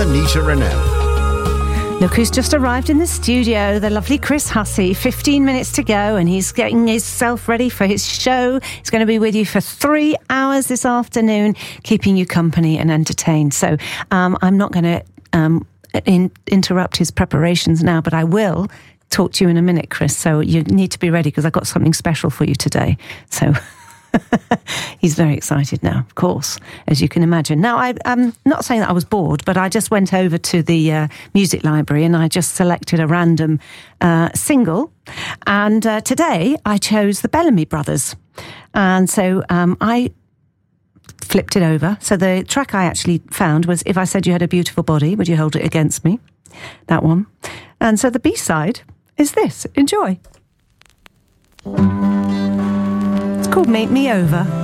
Anita Rennell. Look who's just arrived in the studio, the lovely Chris Hussey. 15 minutes to go and he's getting himself ready for his show. He's going to be with you for 3 hours this afternoon, keeping you company and entertained. So I'm not going to interrupt his preparations now, but I will talk to you in a minute, Chris. So you need to be ready because I've got something special for you today. So... He's very excited now, of course, as you can imagine. Now, I'm not saying that I was bored, but I just went over to the music library and I just selected a random single. And today I chose the Bellamy Brothers. And so I flipped it over. So the track I actually found was If I Said You Had a Beautiful Body, Would You Hold It Against Me? That one. And so the B-side is this. Enjoy. Called Make Me Over.